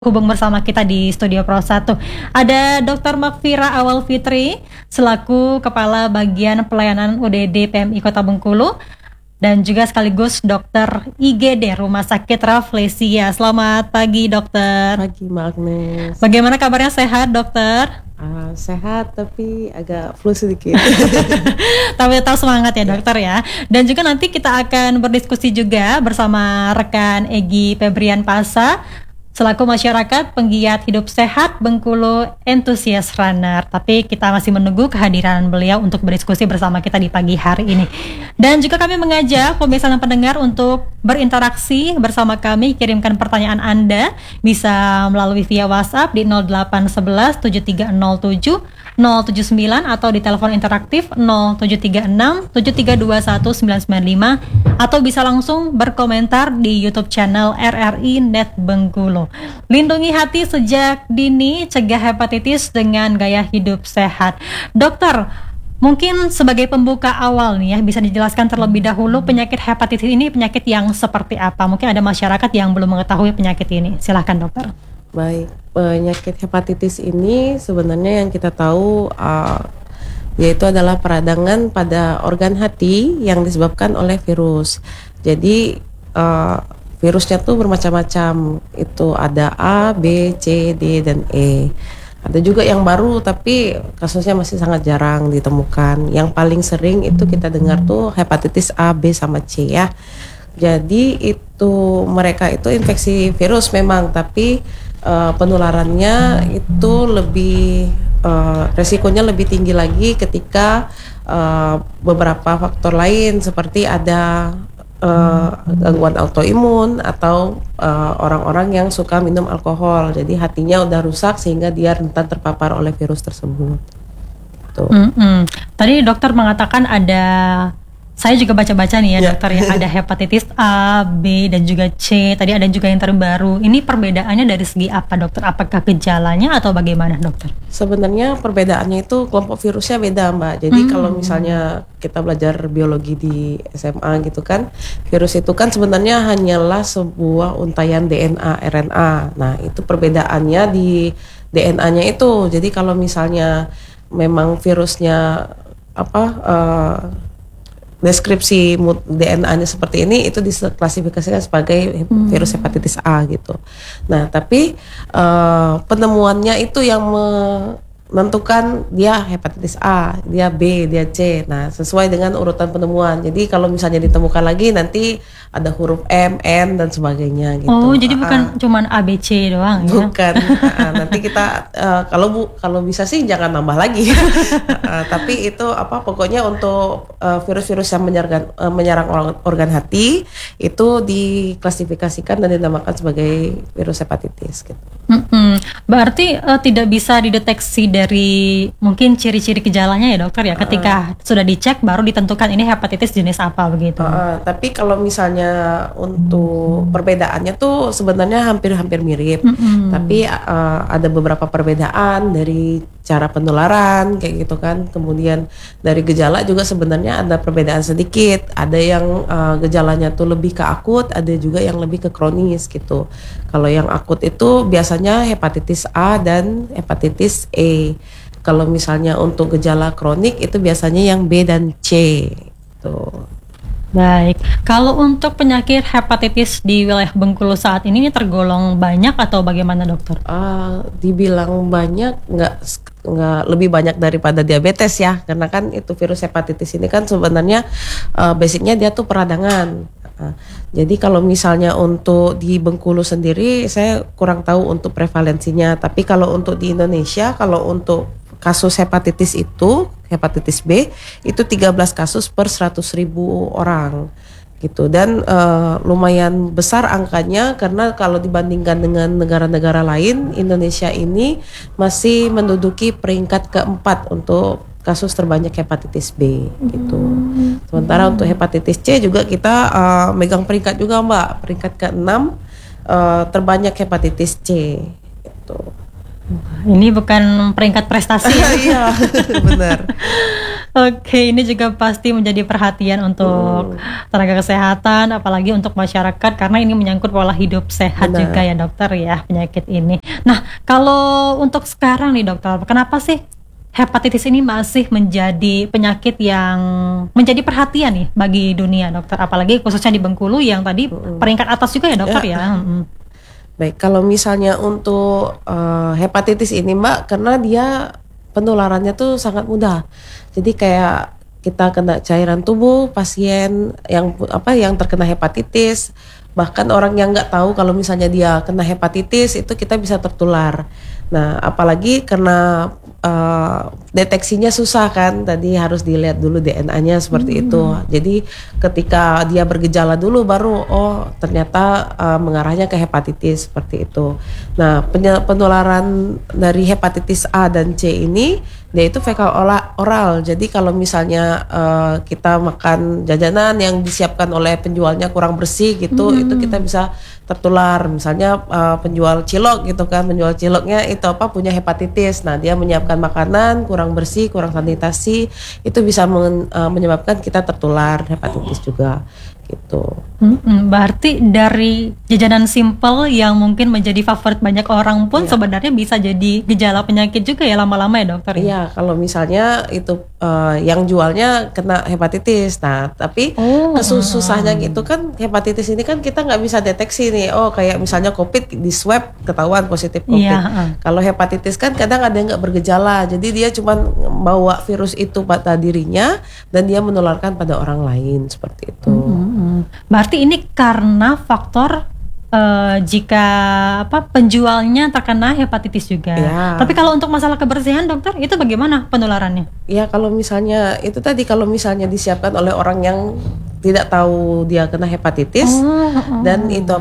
Hubung bersama kita di Studio Pro 1. Ada Dr. Makfira Awal Fitri selaku Kepala Bagian Pelayanan UDD PMI Kota Bengkulu dan juga sekaligus Dokter IGD Rumah Sakit Rafflesia. Selamat pagi, Dokter. Pagi, Mbak Agnes. Bagaimana kabarnya, sehat, Dokter? Sehat tapi agak flu sedikit. Tapi tetap semangat ya, Dokter ya. Dan juga nanti kita akan berdiskusi juga bersama rekan Egy Febrian Pasa selaku masyarakat penggiat hidup sehat Bengkulu Enthusiast Runner. Tapi kita masih menunggu kehadiran beliau untuk berdiskusi bersama kita di pagi hari ini. Dan juga kami mengajak pemirsa dan pendengar untuk berinteraksi bersama kami, kirimkan pertanyaan Anda bisa melalui via WhatsApp di 0811 7307 079 atau di telepon interaktif 0736 7321 995 atau bisa langsung berkomentar di YouTube channel RRI Net Bengkulu. Lindungi hati sejak dini, cegah hepatitis dengan gaya hidup sehat. Dokter, mungkin sebagai pembuka awal nih ya, bisa dijelaskan terlebih dahulu penyakit hepatitis ini penyakit yang seperti apa? Mungkin ada masyarakat yang belum mengetahui penyakit ini. Silahkan, Dokter. Baik, penyakit hepatitis ini sebenarnya yang kita tahu yaitu adalah peradangan pada organ hati yang disebabkan oleh virus. Jadi virusnya tuh bermacam-macam. Itu ada A, B, C, D, dan E. Ada juga yang baru tapi kasusnya masih sangat jarang ditemukan. Yang paling sering itu kita dengar tuh hepatitis A, B, sama C ya. Jadi itu mereka itu infeksi virus memang, tapi penularannya itu lebih resikonya lebih tinggi lagi ketika beberapa faktor lain seperti ada gangguan autoimun atau orang-orang yang suka minum alkohol. Jadi hatinya udah rusak sehingga dia rentan terpapar oleh virus tersebut. Tadi dokter mengatakan ada, saya juga baca-baca nih ya, Dokter ya, ada hepatitis A, B, dan juga C. Tadi ada juga yang terbaru. Ini perbedaannya dari segi apa, Dokter? Apakah gejalanya atau bagaimana, Dokter? Sebenarnya perbedaannya itu kelompok virusnya beda, Mbak. Jadi kalau misalnya kita belajar biologi di SMA gitu kan, virus itu kan sebenarnya hanyalah sebuah untayan DNA, RNA. Nah, itu perbedaannya di DNA-nya itu. Jadi kalau misalnya memang virusnya deskripsi DNA-nya seperti ini, itu diklasifikasikan sebagai virus hepatitis A gitu. Nah, tapi penemuannya itu yang menentukan dia hepatitis A, dia B, dia C. Nah, sesuai dengan urutan penemuan. Jadi kalau misalnya ditemukan lagi nanti ada huruf M, N, dan sebagainya gitu. Oh, jadi bukan cuman A, B, C doang ya? Bukan. Nanti kita kalau bisa sih jangan nambah lagi. Tapi itu pokoknya untuk virus-virus yang menyerang organ hati itu diklasifikasikan dan dinamakan sebagai virus hepatitis gitu. Berarti tidak bisa dideteksi dari mungkin ciri-ciri gejalanya ya, Dokter ya? Ketika sudah dicek baru ditentukan ini hepatitis jenis apa begitu. Tapi kalau misalnya untuk perbedaannya tuh sebenarnya hampir-hampir mirip. Tapi ada beberapa perbedaan dari cara penularan kayak gitu kan. Kemudian dari gejala juga sebenarnya ada perbedaan sedikit. Ada yang gejalanya tuh lebih ke akut, ada juga yang lebih ke kronis gitu. Kalau yang akut itu biasanya hepatitis A dan hepatitis E. Kalau misalnya untuk gejala kronik itu biasanya yang B dan C gitu. Baik, kalau untuk penyakit hepatitis di wilayah Bengkulu saat ini tergolong banyak atau bagaimana, Dokter? Dibilang banyak, nggak lebih banyak daripada diabetes ya, karena kan itu virus hepatitis ini kan sebenarnya basicnya dia tuh peradangan. Jadi kalau misalnya untuk di Bengkulu sendiri saya kurang tahu untuk prevalensinya, tapi kalau untuk di Indonesia, kalau untuk kasus hepatitis itu, hepatitis B, itu 13 kasus per 100.000 orang gitu. Dan lumayan besar angkanya karena kalau dibandingkan dengan negara-negara lain, Indonesia ini masih menduduki peringkat keempat untuk kasus terbanyak hepatitis B gitu. Sementara untuk hepatitis C juga kita megang peringkat juga, Mbak, peringkat ke-6 terbanyak hepatitis C gitu. Ini bukan peringkat prestasi ya? Iya, benar. Oke, ini juga pasti menjadi perhatian untuk tenaga kesehatan, apalagi untuk masyarakat, karena ini menyangkut pola hidup sehat Benar. juga ya dokter ya, penyakit ini. Nah, kalau untuk sekarang nih dokter, kenapa sih hepatitis ini masih menjadi penyakit yang menjadi perhatian nih bagi dunia dokter, apalagi khususnya di Bengkulu yang tadi peringkat atas juga ya dokter ya. Baik, kalau misalnya untuk hepatitis ini Mbak, karena dia penularannya tuh sangat mudah. Jadi kayak kita kena cairan tubuh pasien yang terkena hepatitis, bahkan orang yang nggak tahu kalau misalnya dia kena hepatitis itu kita bisa tertular. Nah, apalagi karena deteksinya susah kan, tadi harus dilihat dulu DNA-nya seperti itu. Jadi ketika dia bergejala dulu baru ternyata mengarahnya ke hepatitis seperti itu. Nah, penularan dari hepatitis A dan C ini dia itu fekal oral. Jadi kalau misalnya kita makan jajanan yang disiapkan oleh penjualnya kurang bersih gitu, itu kita bisa tertular. Misalnya penjual cilok gitu kan, penjual ciloknya itu punya hepatitis. Nah, dia menyiapkan makanan kurang bersih, kurang sanitasi, itu bisa menyebabkan kita tertular hepatitis juga gitu. Berarti dari jajanan simple yang mungkin menjadi favorit banyak orang pun sebenarnya bisa jadi gejala penyakit juga ya lama-lama ya dokter? Iya, kalau misalnya itu yang jualnya kena hepatitis. Nah, tapi susahnya gitu kan, hepatitis ini kan kita nggak bisa deteksi nih. Kayak misalnya COVID di swab ketahuan positif COVID. Kalau hepatitis kan kadang ada yang nggak bergejala, jadi dia cuma bawa virus itu pada dirinya dan dia menularkan pada orang lain seperti itu. Berarti ini karena faktor jika penjualnya terkena hepatitis juga. Tapi kalau untuk masalah kebersihan dokter, itu bagaimana penularannya? Ya kalau misalnya itu tadi, kalau misalnya disiapkan oleh orang yang tidak tahu dia kena hepatitis dan itu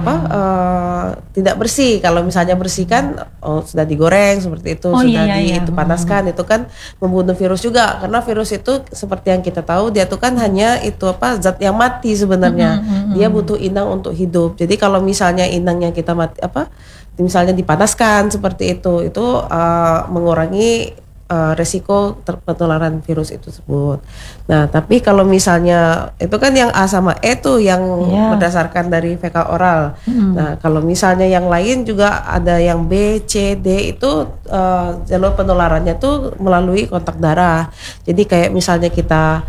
tidak bersih. Kalau misalnya bersih kan sudah digoreng seperti itu, itu panaskan, itu kan membunuh virus juga, karena virus itu seperti yang kita tahu dia tuh kan hanya itu zat yang mati sebenarnya. Dia butuh inang untuk hidup. Jadi kalau misalnya inangnya kita mati misalnya dipanaskan seperti itu mengurangi resiko penularan virus itu tersebut. Nah, tapi kalau misalnya itu kan yang A sama E tuh yang berdasarkan dari fekal oral. Nah, kalau misalnya yang lain juga ada yang B, C, D itu jalur penularannya tuh melalui kontak darah. Jadi kayak misalnya kita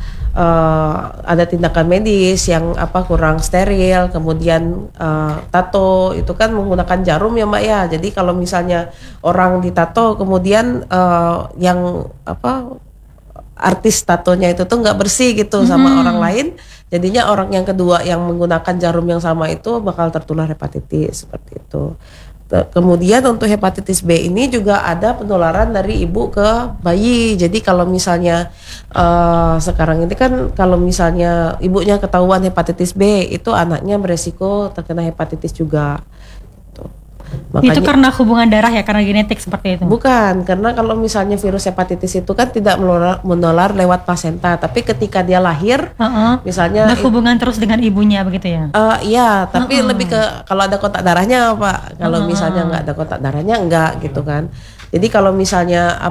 ada tindakan medis yang kurang steril, kemudian tato itu kan menggunakan jarum ya Mbak ya. Jadi kalau misalnya orang ditato kemudian yang artis tatonya itu tuh nggak bersih gitu sama orang lain, jadinya orang yang kedua yang menggunakan jarum yang sama itu bakal tertular hepatitis seperti itu. Kemudian untuk hepatitis B ini juga ada penularan dari ibu ke bayi. Jadi kalau misalnya sekarang ini kan kalau misalnya ibunya ketahuan hepatitis B, itu anaknya beresiko terkena hepatitis juga. Makanya, itu karena hubungan darah ya, karena genetik seperti itu? Bukan, karena kalau misalnya virus hepatitis itu kan tidak menular lewat plasenta, tapi ketika dia lahir, misalnya berhubungan terus dengan ibunya begitu ya? Iya, tapi lebih ke kalau ada kontak darahnya Pak. Kalau misalnya nggak ada kontak darahnya enggak gitu kan. Jadi kalau misalnya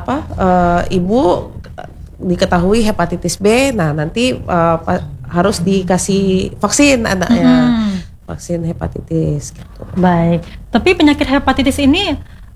ibu diketahui hepatitis B, nah nanti harus dikasih vaksin anaknya. Vaksin hepatitis gitu. Baik, tapi penyakit hepatitis ini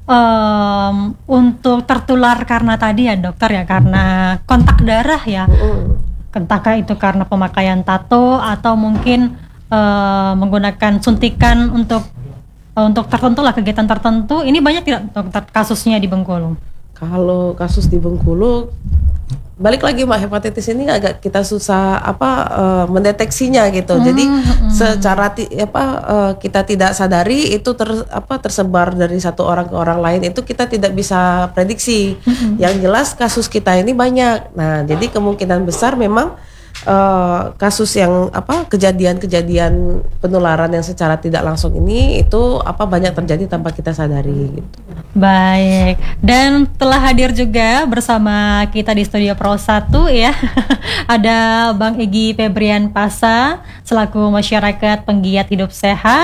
untuk tertular karena tadi ya dokter ya, karena kontak darah ya, entahkah itu karena pemakaian tato atau mungkin menggunakan suntikan untuk tertentu lah, kegiatan tertentu. Ini banyak tidak dokter kasusnya di Bengkulu? Kalau kasus di Bengkulu, balik lagi Mbak, hepatitis ini agak kita susah mendeteksinya gitu. Jadi secara kita tidak sadari itu tersebar dari satu orang ke orang lain, itu kita tidak bisa prediksi. Yang jelas kasus kita ini banyak. Nah, jadi kemungkinan besar memang kasus yang kejadian-kejadian penularan yang secara tidak langsung ini itu banyak terjadi tanpa kita sadari gitu. Baik, dan telah hadir juga bersama kita di studio Pro 1 ya ada Bang Egy Febrian Pasa selaku masyarakat penggiat hidup sehat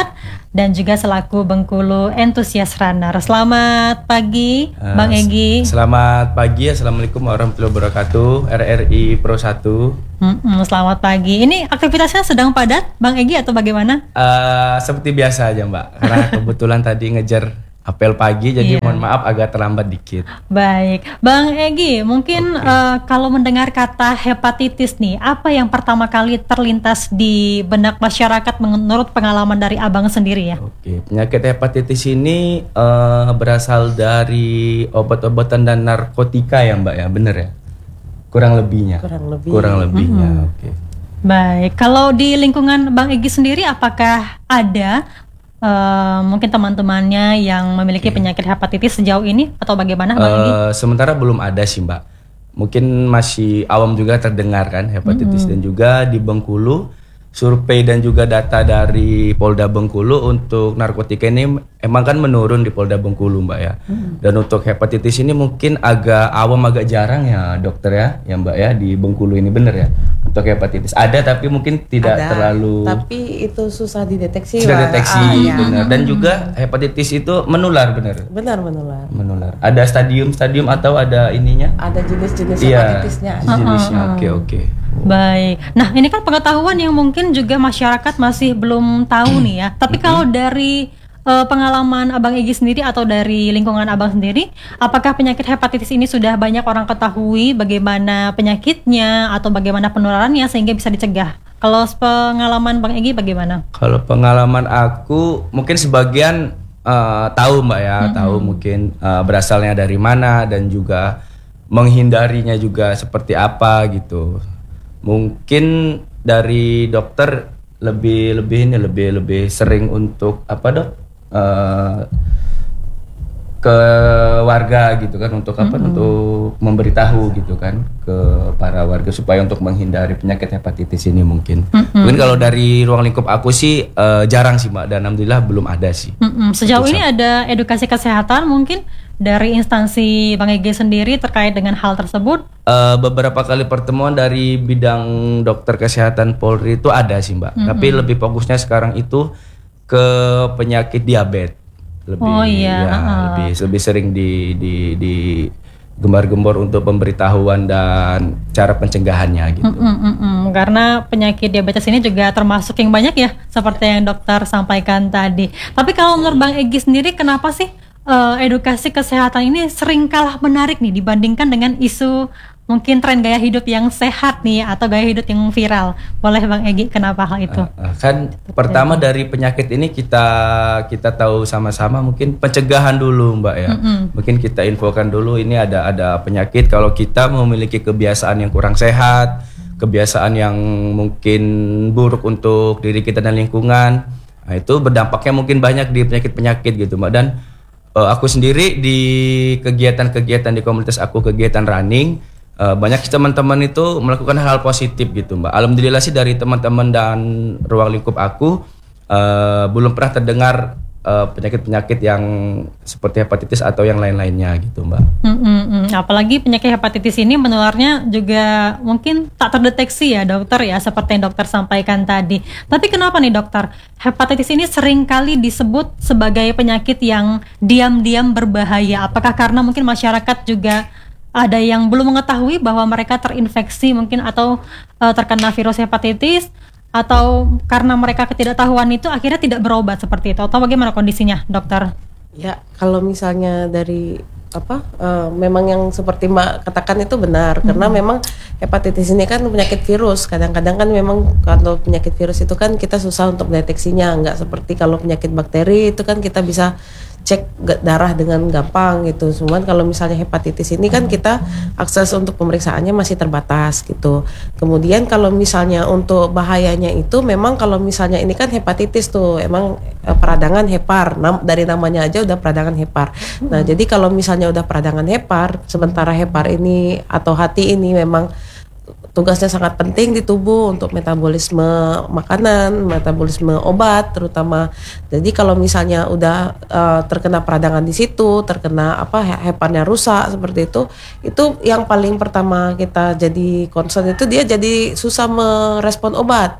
dan juga selaku Bengkulu Enthusiast Runner. Selamat pagi, Bang Egy. Selamat pagi, Assalamualaikum warahmatullahi wabarakatuh. RRI Pro 1. Selamat pagi. Ini aktivitasnya sedang padat, Bang Egy, atau bagaimana? Seperti biasa aja Mbak, karena kebetulan tadi ngejar apel pagi, jadi mohon maaf agak terlambat dikit. Baik, Bang Egy, mungkin kalau mendengar kata hepatitis nih, apa yang pertama kali terlintas di benak masyarakat menurut pengalaman dari Abang sendiri ya? Oke, penyakit hepatitis ini berasal dari obat-obatan dan narkotika ya Mbak ya, bener ya? Kurang lebihnya. Kurang lebihnya. Oke. Baik, kalau di lingkungan Bang Egy sendiri, apakah ada mungkin teman-temannya yang memiliki penyakit hepatitis sejauh ini atau bagaimana, Bang Egy? Sementara belum ada sih Mbak. Mungkin masih awam juga terdengar kan hepatitis, dan juga di Bengkulu survei dan juga data dari Polda Bengkulu untuk narkotika ini emang kan menurun di Polda Bengkulu Mbak ya. Dan untuk hepatitis ini mungkin agak awam, agak jarang ya dokter ya Mbak ya, di Bengkulu ini, bener ya? Untuk hepatitis ada tapi mungkin tidak terlalu, tapi itu susah dideteksi. Sudah deteksi benar. Dan juga hepatitis itu menular, benar menular. Ada stadium atau ada ininya, ada jenis-jenis hepatitisnya. Jenisnya. Oke. Baik. Nah, ini kan pengetahuan yang mungkin juga masyarakat masih belum tahu nih ya. Tapi kalau dari pengalaman Abang Egy sendiri atau dari lingkungan Abang sendiri, apakah penyakit hepatitis ini sudah banyak orang ketahui bagaimana penyakitnya atau bagaimana penularannya sehingga bisa dicegah? Kalau pengalaman Bang Egy bagaimana? Kalau pengalaman aku mungkin sebagian tahu Mbak ya, tahu mungkin berasalnya dari mana dan juga menghindarinya juga seperti apa gitu. Mungkin dari dokter lebih sering untuk apa Dok? Ke warga gitu kan, untuk apa, untuk memberitahu gitu kan ke para warga supaya untuk menghindari penyakit hepatitis ini mungkin. Mungkin kalau dari ruang lingkup aku sih jarang sih Mbak, dan alhamdulillah belum ada sih. Sejauh ini ada edukasi kesehatan mungkin dari instansi Bang Egy sendiri terkait dengan hal tersebut? Beberapa kali pertemuan dari bidang dokter kesehatan Polri itu ada sih Mbak, tapi lebih fokusnya sekarang itu ke penyakit diabetes. Lebih sering di gembar-gembor untuk pemberitahuan dan cara pencegahannya gitu. Karena penyakit diabetes ini juga termasuk yang banyak ya, seperti yang dokter sampaikan tadi. Tapi kalau menurut Bang Egy sendiri, kenapa sih edukasi kesehatan ini sering kalah menarik nih dibandingkan dengan isu mungkin tren gaya hidup yang sehat nih atau gaya hidup yang viral? Boleh Bang Egy, kenapa hal itu? Kan pertama dari penyakit ini kita tahu sama-sama, mungkin pencegahan dulu Mbak ya. Mungkin kita infokan dulu ini ada penyakit. Kalau kita memiliki kebiasaan yang kurang sehat, kebiasaan yang mungkin buruk untuk diri kita dan lingkungan, nah itu berdampaknya mungkin banyak di penyakit-penyakit gitu Mbak. Dan aku sendiri di kegiatan-kegiatan di komunitas aku, kegiatan running, banyak teman-teman itu melakukan hal positif gitu Mbak. Alhamdulillah sih dari teman-teman dan ruang lingkup aku belum pernah terdengar penyakit-penyakit yang seperti hepatitis atau yang lain-lainnya gitu Mbak. Apalagi penyakit hepatitis ini menularnya juga mungkin tak terdeteksi ya dokter ya, seperti yang dokter sampaikan tadi. Tapi kenapa nih dokter, hepatitis ini sering kali disebut sebagai penyakit yang diam-diam berbahaya? Apakah karena mungkin masyarakat juga ada yang belum mengetahui bahwa mereka terinfeksi mungkin atau terkena virus hepatitis, atau karena mereka ketidaktahuan itu akhirnya tidak berobat seperti itu, atau bagaimana kondisinya dokter? Ya, kalau misalnya dari memang yang seperti Mbak katakan itu benar, karena memang hepatitis ini kan penyakit virus. Kadang-kadang kan memang kalau penyakit virus itu kan kita susah untuk deteksinya, nggak seperti kalau penyakit bakteri itu kan kita bisa cek darah dengan gampang gitu. Cuman kalau misalnya hepatitis ini kan kita akses untuk pemeriksaannya masih terbatas gitu. Kemudian kalau misalnya untuk bahayanya itu memang kalau misalnya ini kan hepatitis tuh emang peradangan hepar, dari namanya aja udah peradangan hepar. Nah, jadi kalau misalnya udah peradangan hepar, sementara hepar ini atau hati ini memang tugasnya sangat penting di tubuh untuk metabolisme makanan, metabolisme obat terutama. Jadi kalau misalnya udah terkena peradangan di situ, terkena heparnya rusak seperti itu yang paling pertama kita jadi concern itu dia jadi susah merespon obat.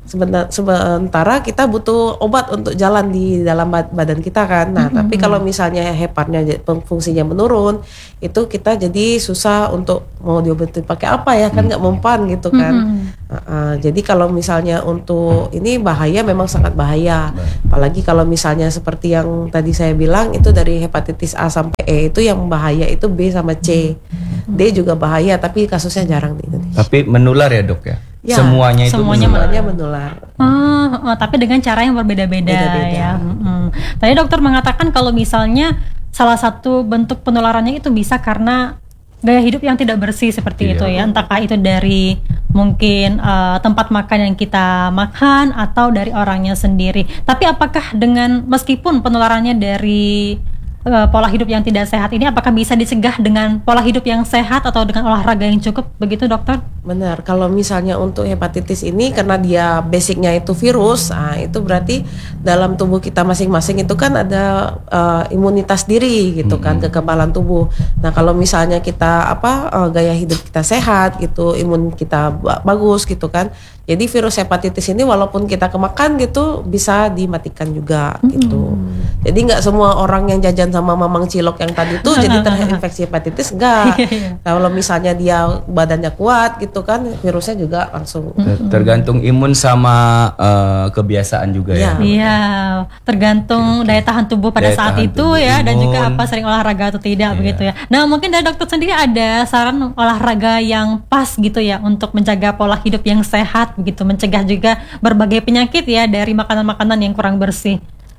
sementara kita butuh obat untuk jalan di dalam badan kita kan. Nah, tapi kalau misalnya hepatnya fungsinya menurun, itu kita jadi susah untuk mau diobatin pakai apa ya kan, nggak mempan gitu kan. Jadi kalau misalnya untuk ini bahaya, memang sangat bahaya. Apalagi kalau misalnya seperti yang tadi saya bilang itu dari hepatitis A sampai E, itu yang bahaya itu B sama C. D juga bahaya tapi kasusnya jarang di Indonesia. Tapi menular ya dok ya? Ya, semuanya itu menular. Tapi dengan cara yang berbeda-beda ya. Tadi dokter mengatakan kalau misalnya salah satu bentuk penularannya itu bisa karena gaya hidup yang tidak bersih seperti itu ya. Entahkah itu dari mungkin tempat makan yang kita makan atau dari orangnya sendiri. Tapi apakah meskipun penularannya dari pola hidup yang tidak sehat ini, apakah bisa dicegah dengan pola hidup yang sehat atau dengan olahraga yang cukup, begitu dokter? Benar, kalau misalnya untuk hepatitis ini karena dia basicnya itu virus, itu berarti dalam tubuh kita masing-masing itu kan ada imunitas diri gitu kan, kekebalan tubuh. Nah kalau misalnya kita gaya hidup kita sehat gitu, imun kita bagus gitu kan, jadi virus hepatitis ini walaupun kita kemakan gitu bisa dimatikan juga gitu. Jadi nggak semua orang yang jajan sama mamang cilok yang tadi tuh jadi terinfeksi hepatitis, enggak. Kalau misalnya dia badannya kuat gitu kan, virusnya juga langsung. Tergantung imun sama kebiasaan juga ya. Iya, tergantung daya tahan tubuh pada saat itu ya, dan juga apa sering olahraga atau tidak begitu ya. Nah mungkin dari dokter sendiri ada saran olahraga yang pas gitu ya untuk menjaga pola hidup yang sehat begitu, mencegah juga berbagai penyakit ya dari makanan-makanan yang kurang bersih.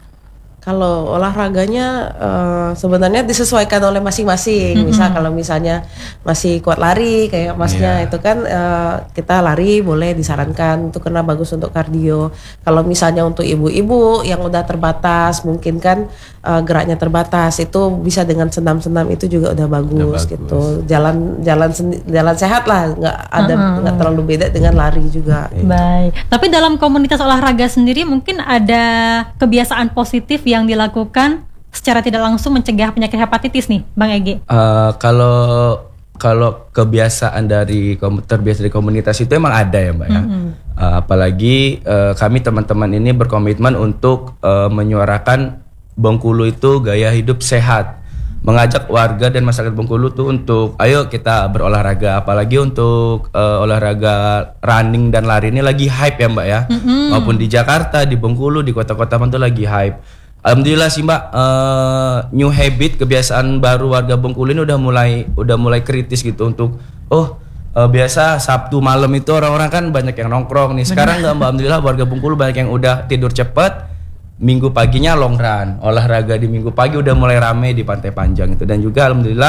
Kalau olahraganya sebenarnya disesuaikan oleh masing-masing. Misal kalau misalnya masih kuat lari kayak masnya itu kan kita lari boleh disarankan itu karena bagus untuk kardio. Kalau misalnya untuk ibu-ibu yang udah terbatas mungkin kan geraknya terbatas, itu bisa dengan senam-senam itu juga udah bagus gitu. Jalan sehat lah, nggak terlalu beda dengan lari juga. Baik. Tapi dalam komunitas olahraga sendiri mungkin ada kebiasaan positif yang dilakukan secara tidak langsung mencegah penyakit hepatitis nih, Bang Egi? Kalau kebiasaan terbiasa dari komunitas itu emang ada ya Mbak ya. Apalagi kami teman-teman ini berkomitmen untuk menyuarakan Bengkulu itu gaya hidup sehat. Mengajak warga dan masyarakat Bengkulu tuh untuk ayo kita berolahraga, apalagi untuk olahraga running dan lari ini lagi hype ya Mbak ya. Maupun di Jakarta, di Bengkulu, di kota-kota itu lagi hype. Alhamdulillah sih Mbak, new habit, kebiasaan baru warga Bengkulu ini udah mulai kritis gitu untuk biasa Sabtu malam itu orang-orang kan banyak yang nongkrong nih. Sekarang enggak Mbak, alhamdulillah warga Bengkulu banyak yang udah tidur cepat. Minggu paginya long run, olahraga di minggu pagi udah mulai rame di Pantai Panjang itu. Dan juga alhamdulillah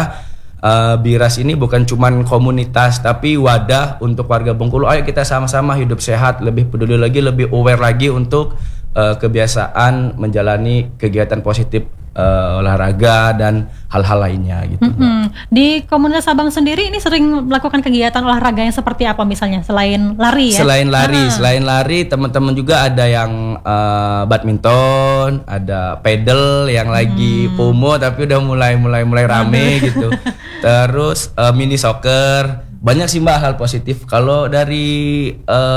Biras ini bukan cuman komunitas tapi wadah untuk warga Bengkulu. Ayo kita sama-sama hidup sehat, lebih peduli lagi, lebih aware lagi untuk kebiasaan menjalani kegiatan positif olahraga dan hal-hal lainnya gitu. Di komunitas Abang sendiri ini sering melakukan kegiatan olahraga yang seperti apa misalnya selain lari ya? Selain lari, teman-teman juga ada yang badminton, ada pedal yang lagi FOMO tapi udah mulai rame gitu. Terus mini soccer, banyak sih Mbak hal positif. Kalau dari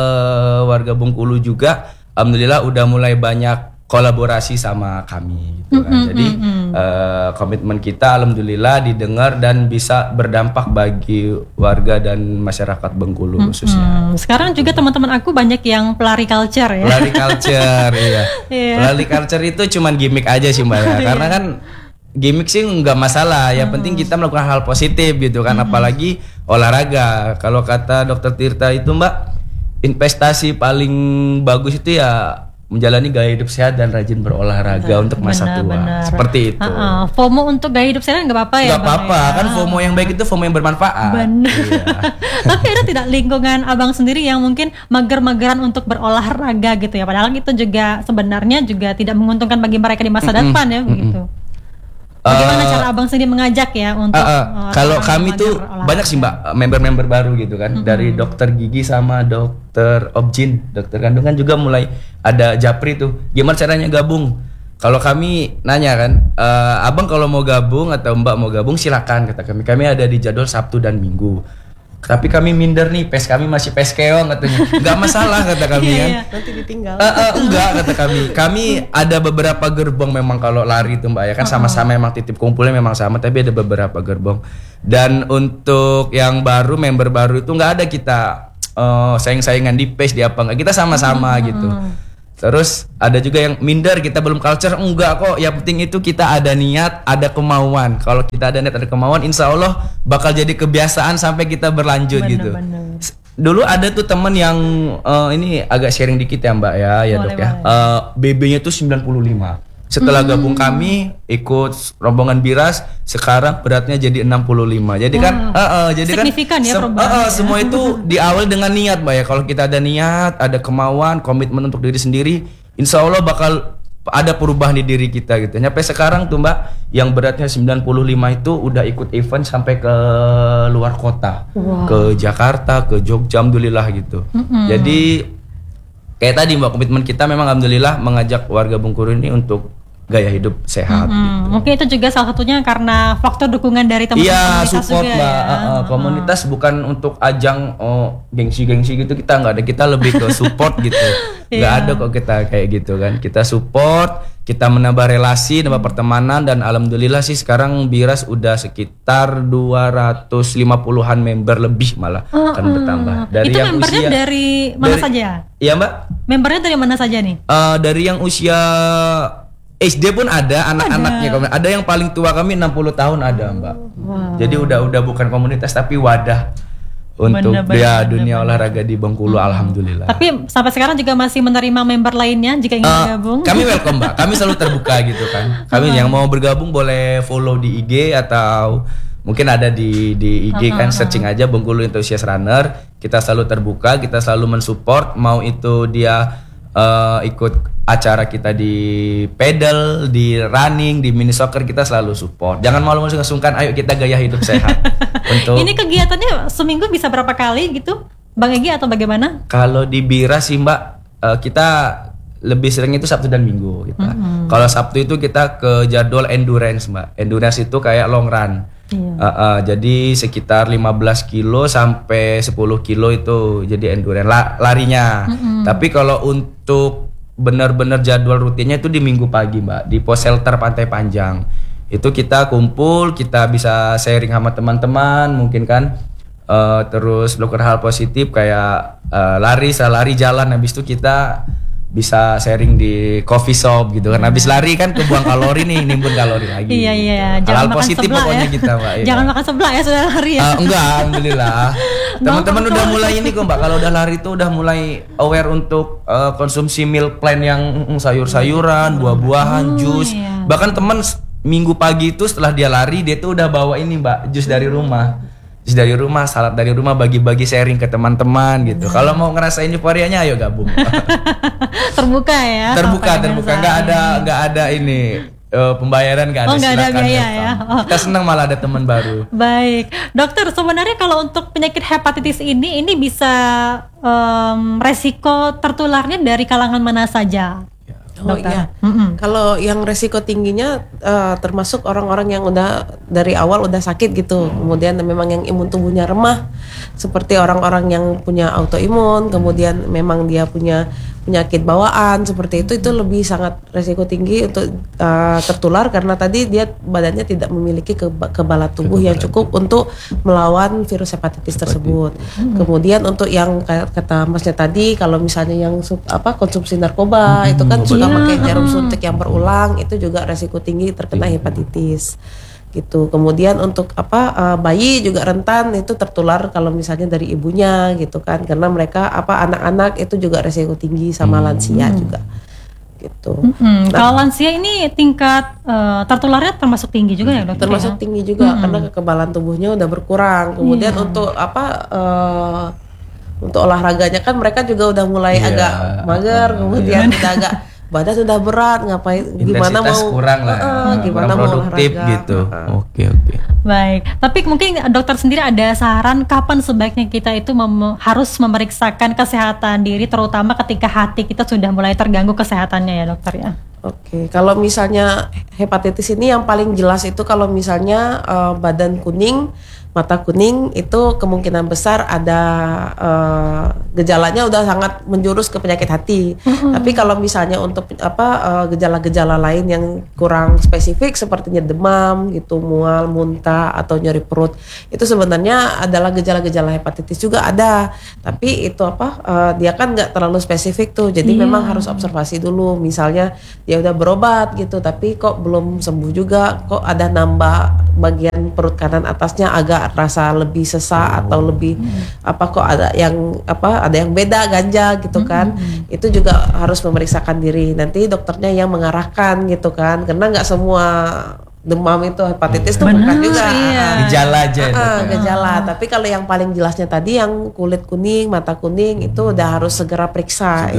warga Bengkulu juga, alhamdulillah udah mulai banyak kolaborasi sama kami gitu kan. Jadi komitmen kita alhamdulillah didengar dan bisa berdampak bagi warga dan masyarakat Bengkulu khususnya. Sekarang juga teman-teman aku banyak yang pelari culture ya. Pelari culture iya. Pelari culture itu cuman gimmick aja sih Mbak ya. Karena kan gimmick sih nggak masalah, yang penting kita melakukan hal positif gitu kan, apalagi olahraga. Kalau kata Dokter Tirta itu Mbak, investasi paling bagus itu ya menjalani gaya hidup sehat dan rajin berolahraga untuk masa tua. Seperti itu. FOMO untuk gaya hidup sehat nggak apa-apa ya? Nggak apa-apa, kan FOMO yang baik itu FOMO yang bermanfaat. Benar. Iya. Tapi ada tidak lingkungan Abang sendiri yang mungkin mager-mageran untuk berolahraga gitu ya? Padahal itu juga sebenarnya juga tidak menguntungkan bagi mereka di masa depan ya begitu. Bagaimana cara Abang sendiri mengajak ya untuk kalau kami tuh banyak sih Mbak member-member baru gitu kan, dari dokter gigi sama dokter objin, dokter kandungan juga mulai ada japri tuh. Gimana caranya gabung? Kalau kami nanya kan, Abang kalau mau gabung atau Mbak mau gabung silakan kata kami. Kami ada di jadwal Sabtu dan Minggu. Tapi kami minder nih, PES kami masih PES keong katanya. Enggak masalah kata kami kan. Nanti ditinggal. Enggak kata kami. Kami ada beberapa gerbong memang kalau lari itu Mbak ya kan sama-sama emang titik kumpulnya memang sama, tapi ada beberapa gerbong. Dan untuk yang baru, member baru itu enggak ada kita saing-saingan di PES di apa enggak. Kita sama-sama gitu. Terus ada juga yang minder, kita belum culture, enggak kok. Yang penting itu kita ada niat, ada kemauan. Kalau kita ada niat, ada kemauan, insya Allah bakal jadi kebiasaan sampai kita berlanjut gitu. Dulu ada tuh temen yang ini agak sharing dikit ya Mbak ya Dok ya. BB-nya tuh 95. Setelah gabung kami ikut rombongan Biras, sekarang beratnya jadi 65. Jadi kan jadi signifikan kan ya perubahannya. Semua itu diawali dengan niat Mbak ya. Kalau kita ada niat, ada kemauan, komitmen untuk diri sendiri, insya Allah bakal ada perubahan di diri kita gitu. Sampai sekarang tuh Mbak, yang beratnya 95 itu udah ikut event sampai ke luar kota. Ke Jakarta, ke Jogja, alhamdulillah gitu. Jadi kayak tadi Mbak, komitmen kita memang alhamdulillah mengajak warga Bengkulu ini untuk gaya hidup sehat gitu. Mungkin itu juga salah satunya karena faktor dukungan dari teman-teman komunitas support juga Mbak. ya. Komunitas bukan untuk ajang gengsi-gengsi gitu, kita nggak ada, kita lebih ke support gitu. Nggak ada kok kita kayak gitu kan. Kita support, kita menambah relasi, nambah pertemanan, dan alhamdulillah sih sekarang Biras udah sekitar 250-an member lebih malah akan bertambah. Dari itu yang membernya usia, dari mana saja? Iya Mbak. Membernya dari mana saja nih? Dari yang usia SD pun ada, anak-anaknya. Ada yang paling tua kami 60 tahun ada Mbak. Jadi udah bukan komunitas tapi wadah untuk dunia olahraga di Bengkulu, alhamdulillah. Tapi sampai sekarang juga masih menerima member lainnya jika ingin bergabung. Kami welcome Mbak, kami selalu terbuka gitu kan. Kami yang mau bergabung boleh follow di IG atau mungkin ada di IG kan, searching aja Bengkulu Enthusiast Runner. Kita selalu terbuka, kita selalu mensupport, mau itu dia ikut acara kita di pedal, di running, di mini soccer, kita selalu support. Jangan malu-malu sungkan, ayo kita gaya hidup sehat. Untuk ini kegiatannya seminggu bisa berapa kali gitu, Bang Egy, atau bagaimana? Kalau di Biras sih Mbak, kita lebih sering itu Sabtu dan Minggu kita. Kalau Sabtu itu kita ke jadwal endurance Mbak. Endurance itu kayak long run. Jadi sekitar 15 kilo sampai 10 kilo itu jadi endurance larinya. Tapi kalau untuk benar-benar jadwal rutinnya itu di Minggu pagi Mbak, di pos shelter Pantai Panjang. Itu kita kumpul, kita bisa sharing sama teman-teman mungkin kan, terus melakukan hal positif kayak lari jalan. Habis itu kita bisa sharing di coffee shop gitu kan. Habis lari kan kebuang kalori nih, nimbun kalori lagi. Iya. Gitu. Hal positif pokoknya kita Mbak. Jangan makan sebelah ya sudah lari ya. Enggak, alhamdulillah. Teman-teman udah mulai ini kok Mbak, kalau udah lari tuh udah mulai aware untuk konsumsi meal plan yang sayur-sayuran, buah-buahan, jus. Bahkan teman minggu pagi itu setelah dia lari, dia tuh udah bawa ini Mbak, jus dari rumah. Jus dari rumah, salad dari rumah, bagi-bagi sharing ke teman-teman gitu. Kalau mau ngerasain euforianya ayo gabung. Terbuka ya. Terbuka. Enggak ada ini pembayaran nggak ada. Nggak ada biaya ya. Kita senang malah ada teman baru. Baik, dokter. Sebenarnya kalau untuk penyakit hepatitis ini bisa resiko tertularnya dari kalangan mana saja? Dokter. Kalau yang resiko tingginya termasuk orang-orang yang udah dari awal udah sakit gitu, kemudian memang yang imun tubuhnya remah, seperti orang-orang yang punya autoimun, kemudian memang dia punya penyakit bawaan seperti itu lebih sangat resiko tinggi untuk tertular karena tadi dia badannya tidak memiliki kekebalan tubuh yang cukup untuk melawan virus hepatitis tersebut. Kemudian untuk yang kata Masnya tadi, kalau misalnya yang konsumsi narkoba itu kan suka pakai jarum suntik yang berulang, itu juga resiko tinggi terkena hepatitis gitu. Kemudian untuk bayi juga rentan itu tertular kalau misalnya dari ibunya gitu kan, karena mereka anak-anak itu juga resiko tinggi sama lansia juga gitu. Kalau lansia ini tingkat tertularnya termasuk tinggi juga ya dokter? Termasuk tinggi juga karena kekebalan tubuhnya udah berkurang. Kemudian untuk untuk olahraganya kan mereka juga udah mulai agak mager, kemudian udah agak badan sudah berat, ngapain gimana mau kurang lah, gimana mau produktif olahraga gitu. Oke. Baik, tapi mungkin dokter sendiri ada saran kapan sebaiknya kita itu harus memeriksakan kesehatan diri, terutama ketika hati kita sudah mulai terganggu kesehatannya ya dokter ya? Oke, kalau misalnya hepatitis ini yang paling jelas itu kalau misalnya badan kuning, mata kuning itu kemungkinan besar ada gejalanya udah sangat menjurus ke penyakit hati. Tapi kalau misalnya untuk gejala-gejala lain yang kurang spesifik sepertinya demam gitu, mual, muntah atau nyeri perut, itu sebenarnya adalah gejala-gejala hepatitis juga ada. Tapi itu dia kan nggak terlalu spesifik tuh. Jadi memang harus observasi dulu. Misalnya dia udah berobat gitu, tapi kok belum sembuh juga, kok ada nambah bagian perut kanan atasnya agak rasa lebih sesak atau lebih kok ada yang beda ganjal gitu kan. Itu juga harus memeriksakan diri. Nanti dokternya yang mengarahkan gitu kan, karena nggak semua demam itu hepatitis tuh bukan juga gejala aja gejala. Tapi kalau yang paling jelasnya tadi yang kulit kuning, mata kuning itu udah harus segera periksa.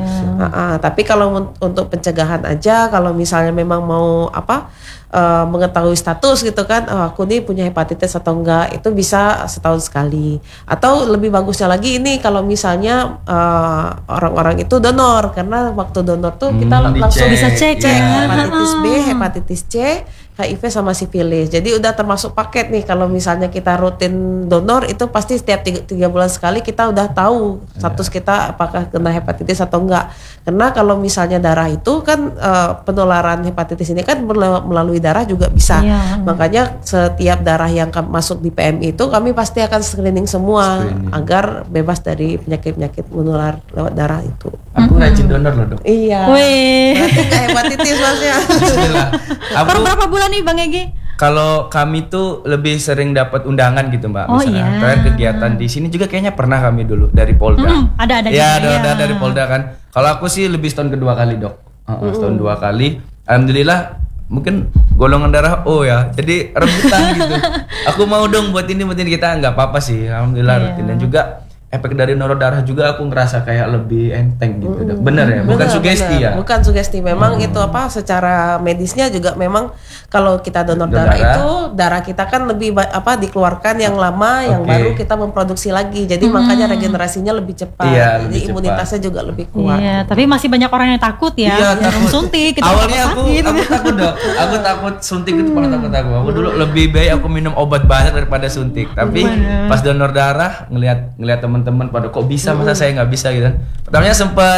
Tapi kalau untuk pencegahan aja, kalau misalnya memang mau mengetahui status gitu kan, aku nih punya hepatitis atau enggak, itu bisa setahun sekali. Atau lebih bagusnya lagi ini kalau misalnya orang-orang itu donor, karena waktu donor tuh kita langsung bisa cek hepatitis B, hepatitis C, HIV sama sifilis. Jadi udah termasuk paket nih. Kalau misalnya kita rutin donor itu pasti setiap 3 bulan sekali kita udah tahu status kita apakah kena hepatitis atau enggak. Karena kalau misalnya darah itu kan penularan hepatitis ini kan melalui darah juga bisa. Makanya setiap darah yang masuk di PMI itu kami pasti akan screening semua agar bebas dari penyakit-penyakit menular lewat darah itu. Aku rajin donor loh, Dok. Iya. Berarti nggak hepatitis Masnya. Bismillah. Per berapa bulan nih Bang Egi? Kalau kami tuh lebih sering dapat undangan gitu Mbak. Misalnya terakhir kegiatan di sini juga kayaknya pernah kami dulu dari Polda. Ada ya, ada dari Polda kan. Kalau aku sih lebih setahun kedua kali, Dok. Setahun 2 kali. Alhamdulillah mungkin golongan darah O ya. Jadi rebutan gitu. Aku mau dong buat ini kita nggak apa-apa sih. Alhamdulillah rutin. Dan juga efek dari donor darah juga aku ngerasa kayak lebih enteng gitu. Bener ya, bukan sugesti ya. Bukan sugesti, memang itu secara medisnya juga memang kalau kita donor darah itu darah kita kan lebih dikeluarkan yang lama, yang baru kita memproduksi lagi. Jadi makanya regenerasinya lebih cepat. Jadi imunitasnya juga lebih kuat. Iya, tapi masih banyak orang yang takut ya. Jarum suntik. Awalnya aku takut, Dok. Aku takut suntik itu paling takut aku. Aku dulu lebih baik aku minum obat banyak daripada suntik. Tapi pas donor darah ngelihat teman-teman pada kok bisa, masa saya nggak bisa gitu kan. Pertamanya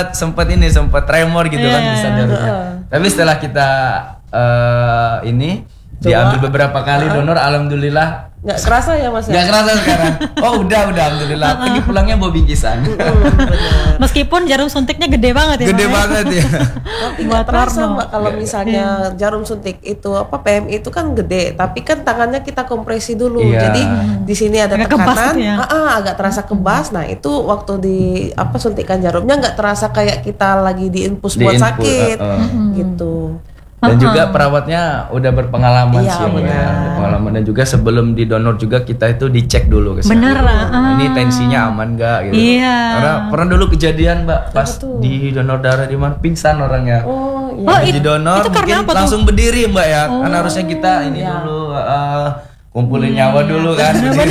sempat tremor gitu kan bisa darahnya. Tapi setelah kita diambil beberapa kali donor, alhamdulillah nggak kerasa ya Mas? Nggak kerasa sekarang. Oh udah alhamdulillah. Pergi pulangnya bawa bingkisan. Meskipun jarum suntiknya gede banget ya. Gede banget ya. Tapi nggak terasa Mbak kalau misalnya jarum suntik itu PMI itu kan gede, tapi kan tangannya kita kompresi dulu. Jadi di sini ada agak tekanan, agak terasa kebas. Nah itu waktu di suntikan jarumnya nggak terasa kayak kita lagi diinfus buat sakit gitu. Dan juga perawatnya udah berpengalaman sih ya, pengalaman. Dan juga sebelum didonor juga kita itu dicek dulu bener lah. Ini tensinya aman gak gitu. Karena pernah dulu kejadian Mbak pas di donor darah di mana pingsan orangnya. Di donor mungkin langsung berdiri Mbak ya. Karena harusnya kita ini dulu kumpulin nyawa dulu kan.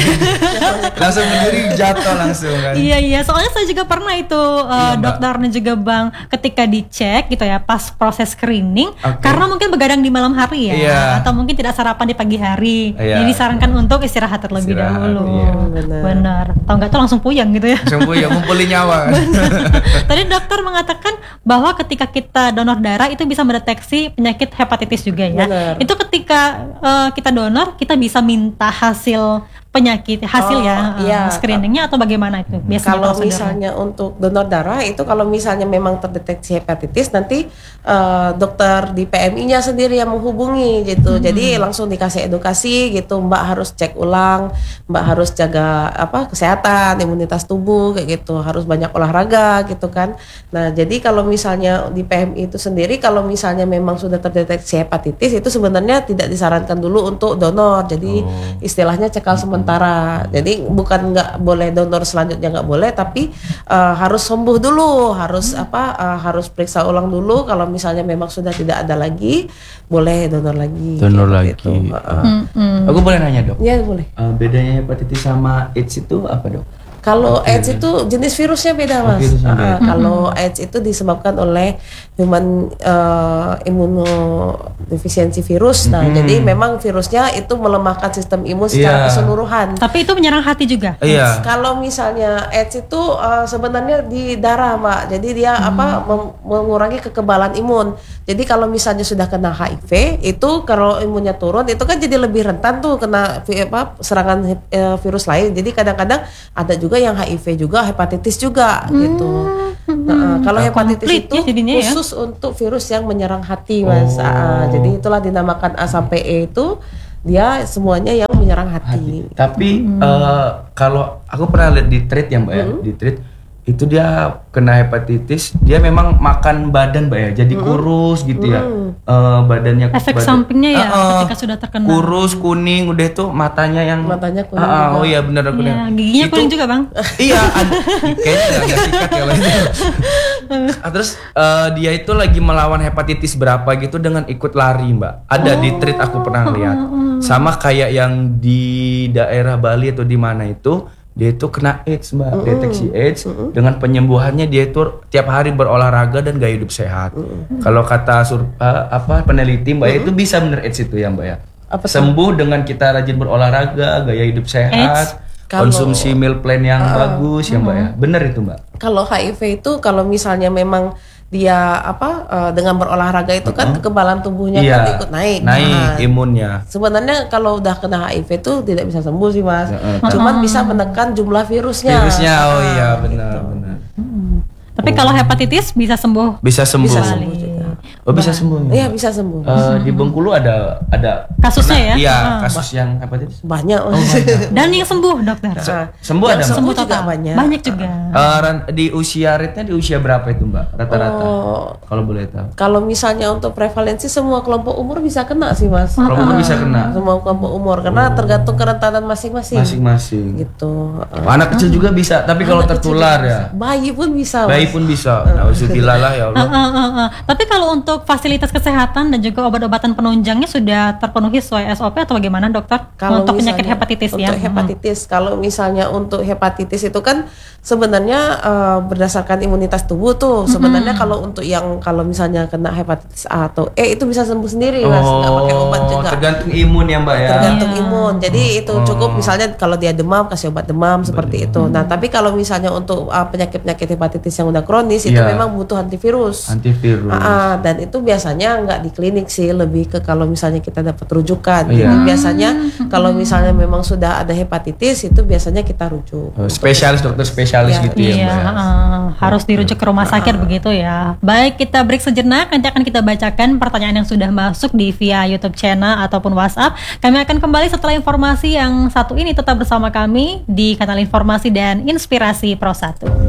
Langsung berdiri jatuh langsung kan. Iya, soalnya saya juga pernah itu dokter dan juga Bang ketika dicek gitu ya pas proses screening, karena mungkin begadang di malam hari ya, atau mungkin tidak sarapan di pagi hari. Jadi disarankan untuk istirahat terlebih dahulu. Benar. Tahu nggak tuh langsung puyeng gitu ya. Langsung puyeng kumpulin nyawa kan. Tadi dokter mengatakan bahwa ketika kita donor darah itu bisa mendeteksi penyakit hepatitis juga ya. Itu ketika kita donor kita bisa minta hasil penyakit screeningnya atau bagaimana itu biasanya? Kalau misalnya untuk donor darah itu kalau misalnya memang terdeteksi hepatitis, nanti dokter di PMI-nya sendiri yang menghubungi gitu. Jadi langsung dikasih edukasi gitu, Mbak harus cek ulang, Mbak harus jaga kesehatan, imunitas tubuh kayak gitu, harus banyak olahraga gitu kan. Nah jadi kalau misalnya di PMI itu sendiri kalau misalnya memang sudah terdeteksi hepatitis itu sebenarnya tidak disarankan dulu untuk donor. Jadi istilahnya cekal sementara. Jadi bukan nggak boleh donor selanjutnya nggak boleh, tapi harus sembuh dulu, harus periksa ulang dulu. Kalau misalnya memang sudah tidak ada lagi, boleh donor lagi. Donor lagi. Aku boleh nanya Dok? Iya boleh. Bedanya hepatitis sama AIDS itu apa Dok? Kalau AIDS itu jenis virusnya beda, Mas. virusnya beda. Kalau AIDS itu disebabkan oleh human immunodeficiency virus. Nah, jadi memang virusnya itu melemahkan sistem imun secara keseluruhan. Tapi itu menyerang hati juga. Iya. Kalau misalnya AIDS itu sebenarnya di darah, Mbak. Jadi dia mengurangi kekebalan imun. Jadi kalau misalnya sudah kena HIV, itu kalau imunnya turun, itu kan jadi lebih rentan tuh kena serangan virus lain. Jadi kadang-kadang ada juga yang HIV juga, hepatitis juga gitu. Nah, kalau hepatitis Komplit itu ya jadinya ya. khusus untuk virus yang menyerang hati, Mas. Jadi itulah dinamakan A sampai E itu dia semuanya yang menyerang hati. Tapi kalau aku pernah lihat di treat ya Mbak ya, di treat itu dia kena hepatitis, dia memang makan badan Mbak ya, jadi kurus gitu ya, badannya. Efek sampingnya ya ketika sudah terkena. Kurus, kuning, udah itu matanya Matanya kuning. oh iya benar aku Iya, giginya kuning juga Bang. Iya, kayaknya nggak sikat ya Bang. Terus dia itu lagi melawan hepatitis berapa gitu dengan ikut lari Mbak. Ada di treat aku pernah lihat. Sama kayak yang di daerah Bali atau di mana itu, dia itu kena AIDS Mbak, deteksi AIDS. Dengan penyembuhannya dia itu tiap hari berolahraga dan gaya hidup sehat. Kalau kata peneliti Mbak itu bisa bener AIDS itu ya Mbak ya. Sembuh dengan kita rajin berolahraga, gaya hidup sehat, konsumsi meal plan yang bagus ya Mbak ya. Bener itu Mbak. Kalau HIV itu kalau misalnya memang dia dengan berolahraga itu kan kekebalan tubuhnya kan ikut naik. Imunnya. Sebenarnya kalau udah kena HIV itu tidak bisa sembuh sih Mas. Cuman bisa menekan jumlah virusnya. Oh iya benar. Tapi kalau hepatitis bisa sembuh. Bisa sembuh. Bisa sembuh juga. Oh bisa sembuh. Iya bisa sembuh. Di Bengkulu ada Kasusnya ya? Iya, kasus yang hepatitis. Banyak. Dan yang sembuh dokter. Sembuh ada Mbak? Sembuh juga total. banyak. Banyak juga. Di usia rate-nya di usia berapa itu Mbak rata-rata? Kalau boleh tahu. Kalau misalnya untuk prevalensi semua kelompok umur bisa kena sih Mas. Kelompok umur bisa kena. Semua kelompok umur karena tergantung kerentanan masing-masing. Masing-masing. Gitu. Anak kecil juga bisa, tapi kalau tertular ya. Bayi pun bisa. Bayi pun bisa. Nauzubillah lah ya Allah. Tapi kalau untuk fasilitas kesehatan dan juga obat-obatan penunjangnya sudah terpenuhi sesuai SOP atau bagaimana dokter? Kalau untuk penyakit misalnya hepatitis ya? Untuk hepatitis, kalau misalnya untuk hepatitis itu kan sebenarnya berdasarkan imunitas tubuh tuh. Sebenarnya kalau untuk yang kalau misalnya kena hepatitis A atau E itu bisa sembuh sendiri Mas, nggak pakai obat juga. Tergantung imun ya Mbak ya. Tergantung imun. Jadi itu cukup misalnya kalau dia demam kasih obat demam seperti itu. Nah, tapi kalau misalnya untuk penyakit-penyakit hepatitis yang udah kronis itu memang butuh antivirus. Dan itu biasanya nggak di klinik sih, lebih ke kalau misalnya kita dapat rujukan. Jadi biasanya kalau misalnya memang sudah ada hepatitis itu biasanya kita rujuk. Spesialis, dokter spesialis gitu ya Mbak. Harus dirujuk ke rumah sakit begitu ya. Baik, kita break sejenak, nanti akan kita bacakan pertanyaan yang sudah masuk di via YouTube channel ataupun WhatsApp. Kami akan kembali setelah informasi yang satu ini. Tetap bersama kami di kanal Informasi dan Inspirasi Pro 1.